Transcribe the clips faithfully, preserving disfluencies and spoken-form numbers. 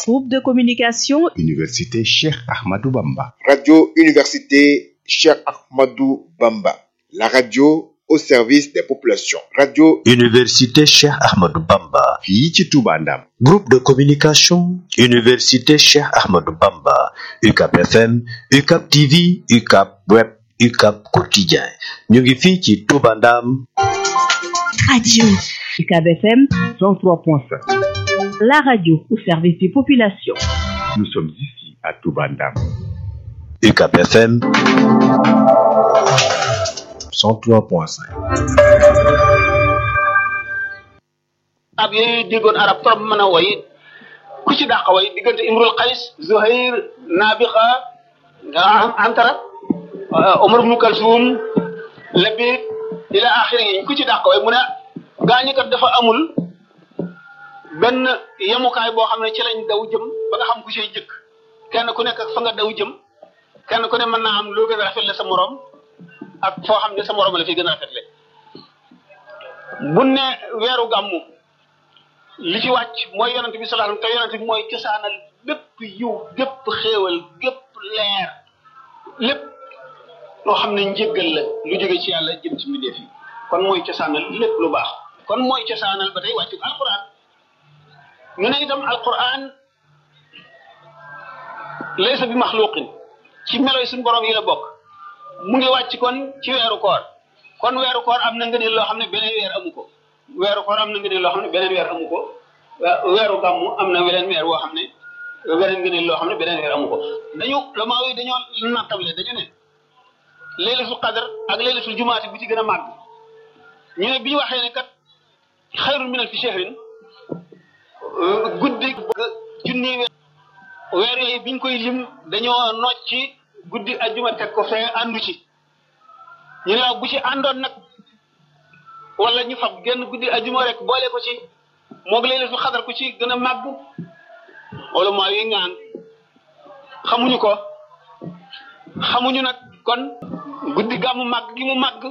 Groupe de communication Université Cheikh Ahmadou Bamba. Radio Université Cheikh Ahmadou Bamba. La radio au service des populations. Radio Université Cheikh Ahmadou Bamba. fii ci Touba Ndam. Groupe de communication Université Cheikh Ahmadou Bamba. U C A P F M, U C A P T V, U C A P Web, U C A P Quotidien. ñu ngi fii ci Touba Ndam. Radio U C A B F M cent trois point sept. la radio au service des populations. Nous sommes ici à Touba Ndam. U C A P F M cent trois point cinq. ab yooyu déggoon arab trop mën a woy ku ci dàq woy diggante Imrul Qays, Zuhair, Nabiqa, Antara, Omar ibn Kalsum, Labid ila axiri yi ku ci dàq woy mu ne gaañu kat dafa amul benn yemukaay boo xam ne ci lañ daw jëm ba nga xam ku cay jëkk kenn ku nekk ak fa nga daw jëm kenn ku ne mën naa am loo gën a rafetle sa morom ak foo xam ne sa morom la fi gën a rafetle bu ne weeru gàmmu li ci wàcc mooy yonent bi sallallahu alayhi wasallam te yonent bi mooy cosaanal bépp yiw gépp xéewal gépp leer lépp loo xam ne njëggal la lu jóge ci yàlla jëm ci mbindeef yi kon mooy cosaanal lépp lu baax kon mooy cosaanal ba tey wàccu alquran ñu ne itam alquran laysa bi maxluqin ci meloy suñu borom yi la bokk mu ngi wàcc kon ci weeru koor kon weeru koor am na ngëneel loo xam ne beneen weer amu ko weeru koor am na ngëneel loo xam ne beneen weer amu ko weeru gàmmu am na weneen weer woo xam ne weneen ngëneel loo xam ne beneen weer amu ko dañu la maa yi dañoo nattable dañu ne laylatul qadr ak laylatul jumaati bu ci gën a màgg ñu ne bi ñu waxee ne kat xayrun min alfi shahrin guddi junni weer yooyu biñ koy lim dañoo nocc ci guddi ajjuma teg ko fee àndu ci ñu ne waaw bu ci àndoon nag wala ñu fab genn guddi ajjuma rek boole ko ci moog laylatul xadar ku ci gën a màgg wala maa yi ngaan xamuñu ko xamuñu nag kon guddi gàmmu màgg gi mu màgg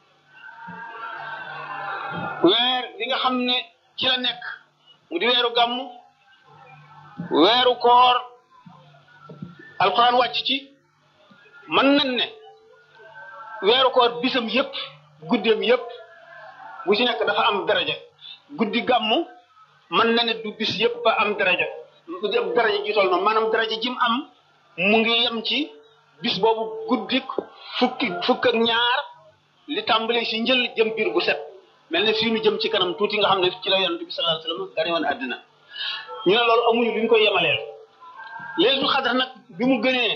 weer bi nga xam ne ci la nekk mu di weeru gàmmu weeru koor alquran wàcc ci mën nañ ne weeru koor bisam yépp guddeem yépp bu ci nekk dafa am daraja guddi gàmmu mën na ne du bis yépp ba am daraja daraja ji toll noonu maanaam daraja jim am mu ngi yem ci bis boobu guddik fukki fukk ak ñaar li tàmbalee si njël jëm biir bu set mel ne fii nu jëm ci kanam tuuti nga xam ne ci la yonent bi sallallahu alayhi wasallam gane woon àddina ñu ne loolu amuñu luñ koy yemaleel laylatul xadar nag bi mu gënee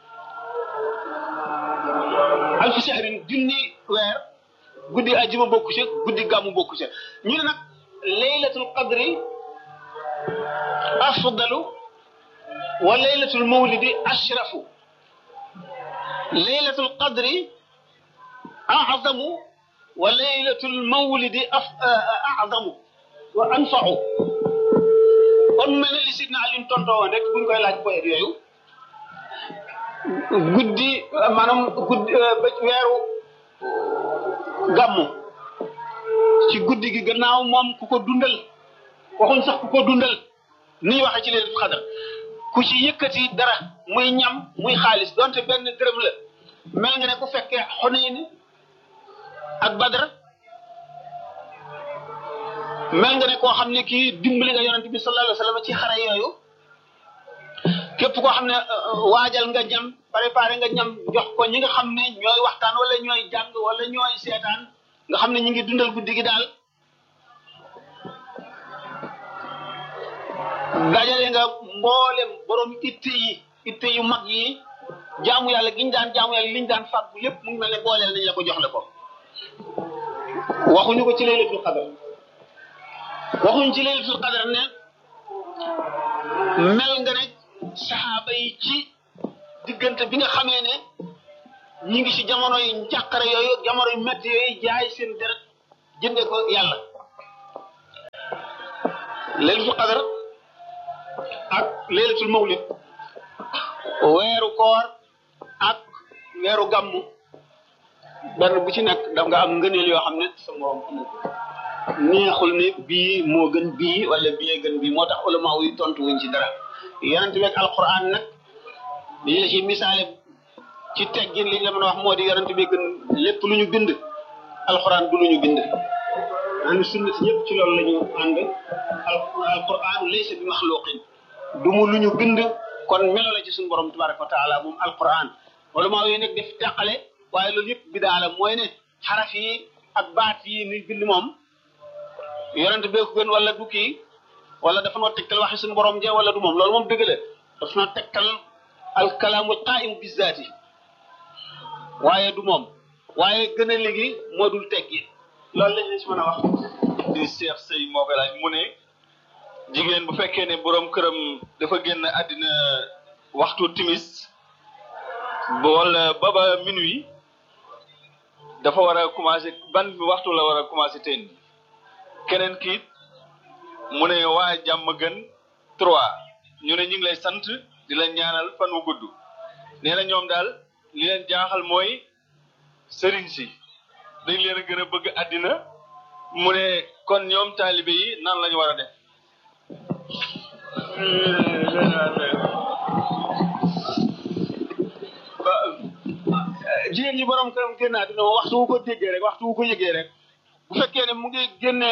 alfi shahrin junni weer guddi ajjuma bokku ci guddi gàmmu bokku ci ñu ne nag laylatul qadri afdalu wa laylatul mawlidi ashrafu laylatul qadri a'zamu wa laylatul mawlidi a'zamu wa anfa'u kon mel ne li sidna Ali tontoo woon rek buñ koy laaj poète yooyu guddi maanaam guddi ba weeru gàmmu ci guddi gi gannaaw moom ku ko dundal waxuñ sax ku ko dundal ni ñu waxee ci laylatul qadr ku ci yëkkati dara muy ñam muy xaalis donte benn dërëm la mel nga ne ku fekkee Xunayn ak Badr mel nga ne koo xam ne kii dimbali nga yonent bi sallallahu alayhi wasallam ci xare yooyu képp koo xam ne waajal nga ñam préparé nga ñam jox ko ñi nga xam ne ñooy waxtaan wala ñooy jàng wala ñooy seetaan nga xam ne ñu ngi dundal guddi gi daal dajale nga mboolem borom itte yi itte yu mag yi jaamu yàlla giñ daan jaamu yàlla liñ daan fàggu lépp mu ngi mel ne booleel nañ la ko jox la ko waxuñu ko ci laylatul qadr waxuñu ci laylatul qadr ne mel nga ne saxaaba yi ci diggante bi nga xamee ne ñi ngi ci jamono yu njàqare yooyu jamono yu métti yooyu jaay seen deret jënde ko yàlla laylatul qadr ak laylatul mawlid weeru koor ak weeru gàmmu benn bu ci nekk daf nga am ngëneel yoo xam ne sa morom amul neexul ne bii moo gën bii wala bii gën bii moo tax ulama yi tontu wuñ ci dara yonent bi ak alquran nag li la ci misaale ci teggin li ñu la mën a wax moo di yonent bi gën lépp lu ñu bind alquran du lu ñu bind ànd sunna si ñëpp ci loolu la ñu ànd alquran laysa bi maxluqin du mu lu ñu bind kon melo la ci suñu borom tabaraka wa taala moom alquran wala maa yi nag def teqale waaye loolu yëpp bidaa la mooy ne xaraf yi ak baat yi ni bind moom yonent bee ko gën wala du kii wala dafa noo tegtal waxi suñu borom je wala du moom loolu moom dëgg la dafa noo tegtal alkalaamul qaa'im bi zaati waaye du moom waaye gën a léegi moo dul teggi loolu lañ la ci mën a wax. di Cheikh Sey moo ko laaj mu ne jigéen bu fekkee ne borom këram dafa génn àddina waxtu timis wala ba ba minuit dafa war a commencé ban waxtu la war a commencé teen keneen kiit mu ne waa jàmm gën trois ñu ne ñu ngi lay sant di la ñaanal fan wu gudd nee na ñoom daal li leen jaaxal mooy sëriñ si dañ leen a gën a bëgg àddina mu ne kon ñoom taalibe yi nan lañu war a def jigéen ñi borom këram génn àddina waxtu wu ko déggee rek waxtu wu ko yëgee rek bu fekkee ne mu ngi génne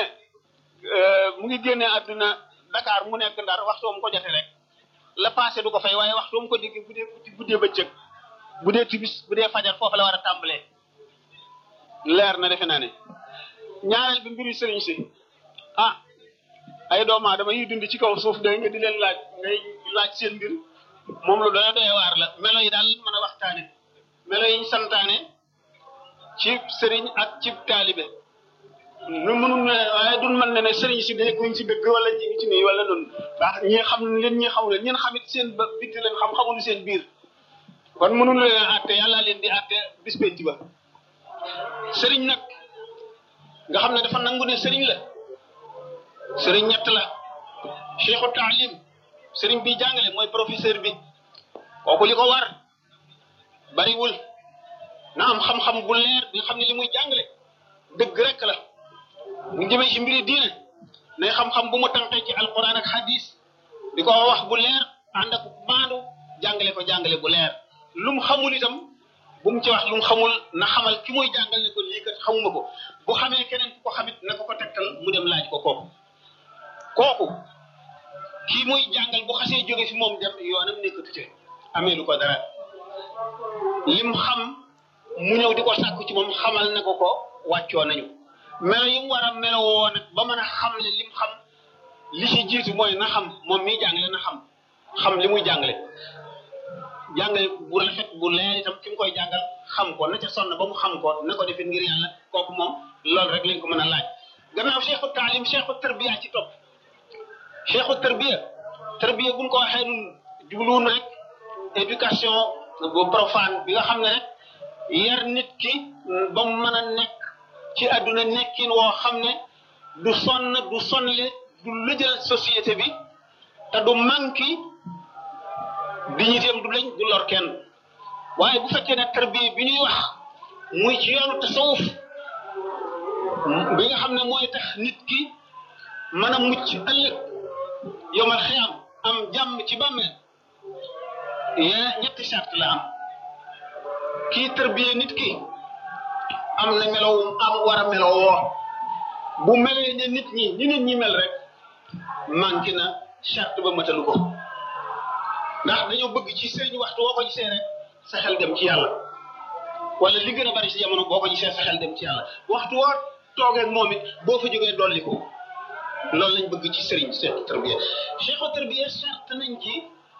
mu ngi génne àdduna Dakar mu nekk Ndar waxtu mu ko jote rek la passé du ko fay waaye waxtu mu ko digg bu dee bu dee bëccëg bu dee tibis bu dee fajar foofu la war a tàmbalee leer na defe naa ne ñaareel bi mbiri sëriñ si ah ay doomu aadama yi dund ci kaw suuf day nga di leen laaj ngay laaj seen mbir moom lu doy doy waar la melo yi daal mën a waxtaane melo yi ñu santaane ci sëriñ ak ci taalibe nu mënul ne waaye duñ mën ne ne sëriñ si dekuñ ci dëgg wala ñi ngi ci nii wala noonu ndax ñi xam leen ñi xamul leen ñeen xamit seen ba bitti leen xam xamuñu seen biir kon mënul leen àtte yàlla leen di àtte bis penc ba sëriñ nag nga xam ne dafa nangu ne sëriñ la sëriñ ñett la cheikhu taalim sëriñ bi jàngale mooy professeur bi kooku li ko war bariwul na am xam-xam bu leer bi nga xam ne li muy jàngale dëgg rek la bu jëmee ci mbiri diine ne xam-xam bu mu tànkee ci alquran ak hadis di ko wax bu leer ànd ak maandu jàngale ko jàngale bu leer lu mu xamul itam bu mu ci wax lu mu xamul na xamal ki muy jàngal ne ko lii kat xamuma ko bu xamee keneen ku ko xamit na ko ko tegtal mu dem laaj ko kooku kooku kii muy jàngal bu xasee jóge fi moom dem yoonam nekkatu ci amee lu ko dara lim xam mu ñëw di ko sàkku ci moom xamal na ko ko wàccoo nañu melo yi mu war a melo woo nag ba mën a xam le lim xam li ci jiitu mooy na xam moom miy jàngale na xam xam li muy jàngale jàngale bu rafet bu leer itam ki mu koy jàngal xam ko na ca sonn ba mu xam ko na ko defee ngir yàlla kooku moom loolu rek lañ ko mën a laaj gannaaw cheikhu taalim cheikhu tarbiya ci topp cheikhu tarbiya tarbiya buñ ko waxee nun jubluwun rek éducation bu profane bi nga xam ne rek yar nit ki ba mu mën a nekk ci àdduna nekkin woo xam ne du sonn du sonle du lëjal société bi te du manqué dignitéem du lañ du lor kenn waaye bu fekkee ne tarbiya bi ñuy wax muy ci yoonu tasawuf bi nga xam ne mooy tax nit ki mën a mucc ëllëg yomal xiyam am jàmm ci bàmmeel yee ñetti charte la am kii tarbiya nit ki am na melow am war a melow woo bu melee ne nit ñi ni nit ñi mel rek manqué na charte ba matalu ko ndax dañoo bëgg ci sëriñ waxtu woo ko gisee rek sa xel dem ci yàlla wala li gën a bari ci jamono boo ko gisee sa xel dem ci yàlla waxtu woo toogee moom it boo fa jógee dolli ko loolu lañ bëgg ci sëriñ cheikh tarbiya cheikh tarbiya charte nañ ci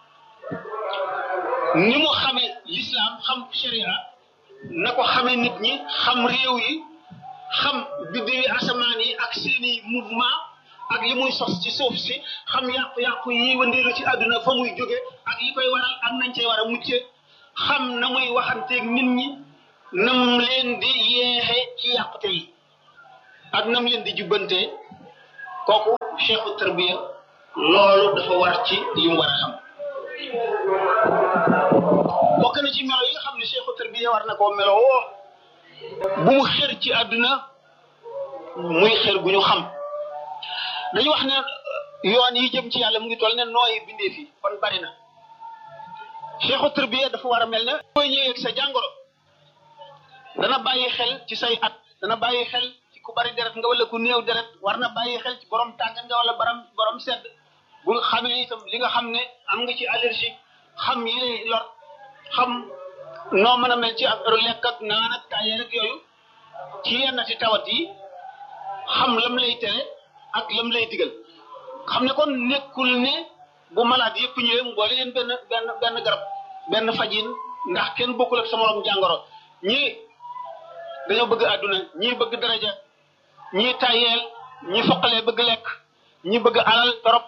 ni mu xamee l'islam xam sharia na ko xamee nit ñi xam réew yi xam biddewi asamaan yi ak seeni mouvement ak li muy sos ci suuf si xam yàqu-yàqu yi wandeelu ci àdduna fa muy jóge ak li koy waral ak nañ cey war a mucce xam na muy waxanteeg nit ñi nam leen di yeexe ci yàqute yi ak nam leen di jubbantee kooku cheikhu tarbiya loolu dafa war ci li mu war a xam bokk na ci melo yi nga xam ne cheikhu tarbiya war na koo melo woo bu mu xër ci àdduna muy xër gu ñu xam dañu wax ne yoon yi jëm ci yàlla mu ngi toll ne nooyi bindee fi kon bari na cheikhu tarbiya dafa war a mel ne booy ñëwee sa jàngoro dana bàyyi xel ci say at dana bàyyi xel ci ku bari deret nga wala ku néew deret war na bàyyi xel ci borom tàngat nga wala borom borom sedd bu xamee itam li nga xam ne am nga ci allergie xam yi lay lor xam noo mën a mel ci ak lekk ak naan ak taayee rek yooyu ci yenn ci tawat yi xam lam lay tere ak lam lay digal xam ne kon nekkul ne bu malade yëpp ñëwee mu boole leen benn benn benn garab benn fajin ndax kenn bokkul ak sa morom jàngoro ñii dañoo bëgg àdduna ñii bëgg daraja ñii tayeel ñii foqalee bëgg lekk ñii bëgg alal torop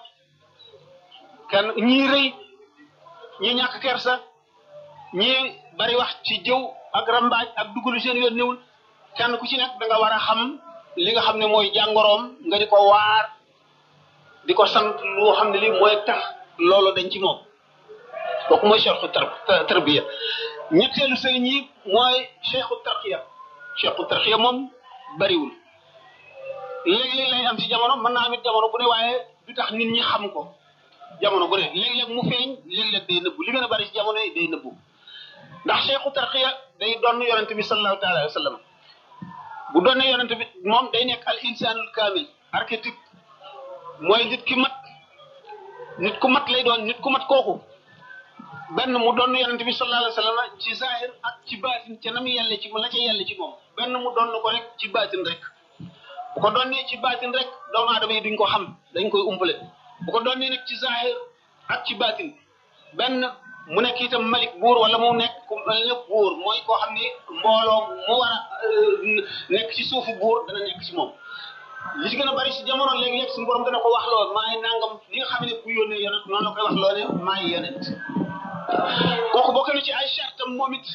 kenn ñii rëy ñii ñàkk kersa ñii bari wax ci jëw ak rambaaj ak duggalu seen yoon néewul kenn ku ci nekk da nga war a xam li nga xam ne mooy jàngoroom nga di ko waar di ko sant loo xam ne lii mooy tax loolu dañ ci moom kooku mooy cheikhu tarbiya ñetteelu sëriñ yi mooy cheikhu tarqiya cheikhu tarqiya moom bariwul léeg-léeg lay am ci jamono mën naa amit jamono bu ne waaye du tax nit ñi xam ko jamono bu ne léeg-léeg mu feeñ léeg-léeg day nëbbu li gën a bari ci jamono yi day nëbbu ndax cheikhu tarqiya day doon yonent bi sallallahu taala alayhi wa sallam bu doon yonent bi moom day nekk al insanul kamil archétype mooy nit ki mat nit ku mat lay doon nit ku mat kooku benn mu doon yonent bi sallallahu alayhi wa sallam ci zahir ak ci baatin ca na mu yelle ci la ca yelle ci moom benn mu doon ko rek ci baatin rek bu ko doonee ci baatin rek doomu aadama yi duñ ko xam dañ koy umpale bu ko doonee nag ci zahir ak ci baatin benn mu nekk itam malik buur wala mu nekk ku mel ne buur mooy koo xam ni mbooloo mu war a nekk ci suufu buur dana nekk ci moom li ci gën a bari si jamono léegi-léeg suñu borom dana ko wax loo maay nangam li nga xam ne ku yónnee yonent noonu la koy wax loo ne maay yonent kooku bokk na ci ay chartam moom it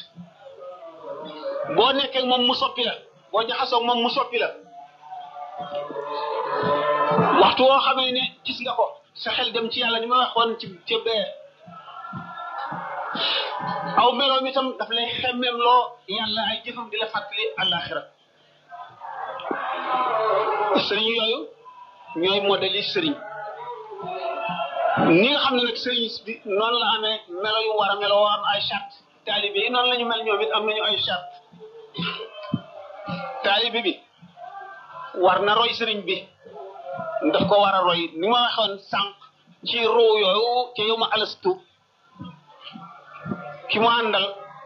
boo nekkee moom mu soppi la boo jaxasoo moom mu soppi la waxtu woo xamee ne gis nga ko sa xel dem ci yàlla ni ma waxoon ci ca bee aw meloom itam daf lay xemmeem loo yàlla ay jëfam di la fàttali àllaaxira sëriñ yooyu ñooy modèle yi sëriñ ni nga xam ne nag sëriñ bi noonu la amee melo yu war a melo woo am ay charte taalibe yi noonu la ñu mel ñoom it am nañu ay charte taalibe bi war na roy sëriñ bi daf ko war a roy ni ma waxoon sànq ci ruu yooyu ca yow ma alastu ki mu àndal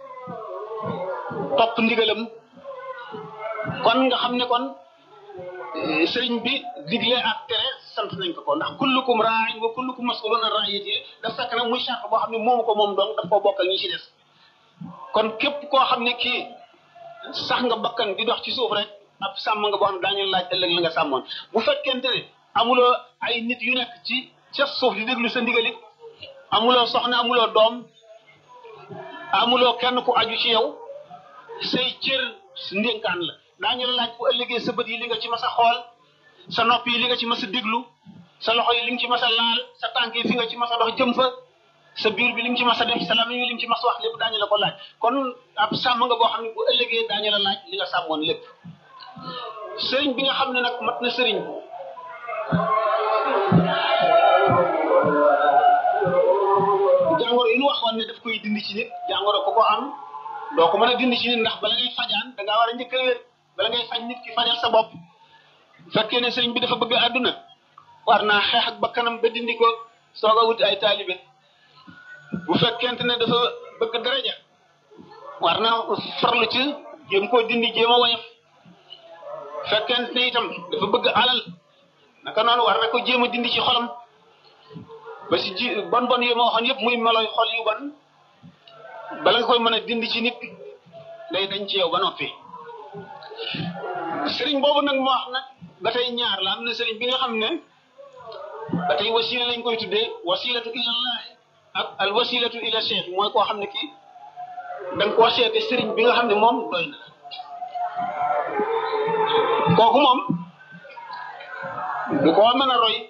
topp ndigalam kon nga xam ne kon sëriñ bi digle ak tere sant nañ ko ko ndax kullukum raa'in wa kullukum mas'ulun an ra'iyatihi daf fekk nag muy charte boo xam ne moomu ko moom dong daf koo bokk ak ñi ci des kon képp koo xam ne kii sax nga bakkan di dox ci suuf rek ab sàmm nga boo xam ne daañu laaj ëllëg la nga sàmmoon bu fekkente ne amuloo ay nit yu nekk ci ca suuf di déglu sa ndigalit amuloo soxna amuloo doom amuloo kenn ku aju ci yow say cër ndénkaan la daañu la laaj bu ëllëgee sa bët yi li nga ci mas a xool sa nopp yi li nga ci mas a déglu sa loxo yi li nga ci mas a laal sa tànk yi fi nga ci mas a dox jëm fa sa biir bi li nga ci mas a def sa lamiñ yi li nga ci mas a wax lépp daañu la ko laaj kon ab sàmm nga boo xam ne bu ëllëgee daañu la laaj li nga sàmmoon lépp sëriñ bi nga xam ne nag mat na sëriñ jàngoro yi ñu waxoon ne daf koy dindi ci nit jàngoro ko ko am doo ko mën a dindi ci nit ndax bala ngay fajaan da ngaa war a njëkk a wér bala ngay faj nit ki fajal sa bopp fekkee ne sëriñ bi dafa bëgg àdduna war naa xeex ak bakkanam ba dindi ko soog a wuti ay taalibe bu fekkente ne dafa bëgg daraja war naa farlu ci jéem koo dindi jéem a woyof fekkente ne itam dafa bëgg alal naka noonu war na ko jéem a dindi ci xolam ba si ji bon bon yi ma waxoon yëpp muy meloy xol yu bon bala nga koy mën a dindi ci nit day dañ ci yow ba noppi sëriñ boobu nag moo wax nag ba tey ñaar la am na sëriñ bi nga xam ne ba tey wasila lañ koy tuddee wasilatu ilallah ak al wasilatu ila cheikh mooy koo xam ne kii da nga koo seete sëriñ bi nga xam ne moom doy na kooku moom du ko mën a roy